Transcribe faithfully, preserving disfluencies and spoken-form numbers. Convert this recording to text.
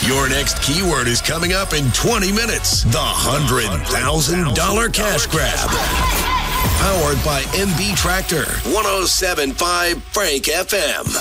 Your next keyword is coming up in twenty minutes. The one hundred thousand dollars Cash Grab. Powered by M B Tractor. one oh seven point five Frank F M.